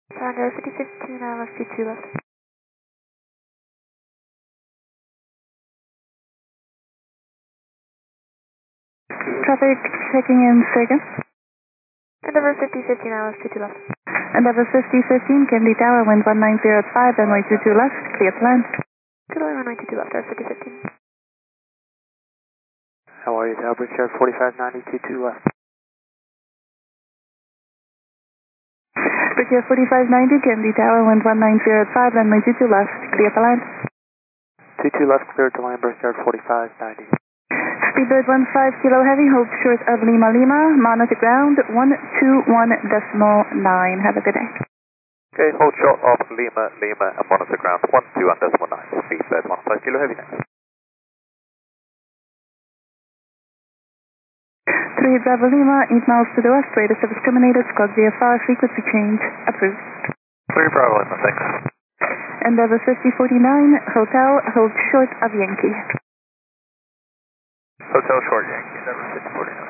Endeavour 5015, left 22 left. Traffic checking in second. Endeavour 5015, left 22 left. Endeavour 5015, Kennedy Tower, wind 1905, runway 22 left, clear to land. Good runway 22 left, Endeavour 5015. How are you, Tower Brickyard 4590, 22 left. Brickyard 4590, Kennedy Tower, wind 1905, runway 22 left, clear to land. 22 left, clear to land, Brickyard 4590. Speedbird 15 Kilo Heavy, hold short of Lima Lima, monitor ground 121.9. Have a good day. Okay, hold short of Lima Lima and monitor ground 121.9. Speedbird 15 Kilo Heavy next. 3 Bravo Lima, 8 miles to the west, radar service terminated, squawk VFR, frequency change, approved. 3 Bravo Lima, thanks. Endeavour 5049, hotel, hold short of Yankee. Hotel short Yankee, Endeavour 5049.